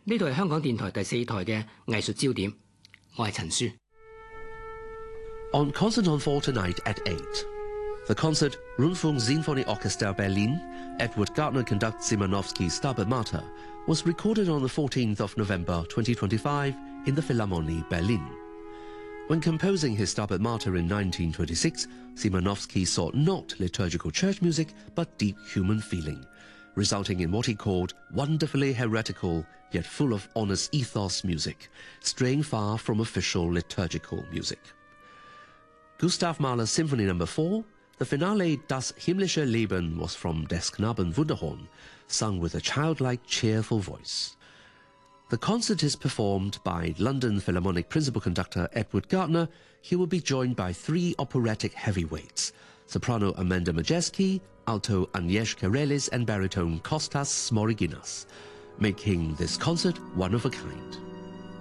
呢度係香港電台第4台嘅藝術焦點，我係陳舒。 On Concert on 4 tonight at 8. The concert Rundfunk Sinfonie Orchester Berlin, Edward Gardner conducts Szymanowski's Stabat Mater, was recorded on the 14th of November 2025 in the Philharmonie Berlin. When composing his Stabat Mater in 1926, Szymanowski sought not liturgical church music but deep human feeling, resulting in what he called wonderfully heretical yet full of honest ethos music, straying far from official liturgical music. Gustav Mahler's Symphony No. 4, the finale Das himmlische Leben was from Des Knaben Wunderhorn, sung with a childlike, cheerful voice. The concert is performed by London Philharmonic principal conductor Edward Gardner. He will be joined by 3 operatic heavyweights, soprano Amanda Majeski, alto Agnieszka Relis and baritone Kostas Smoriginas, making this concert one of a kind.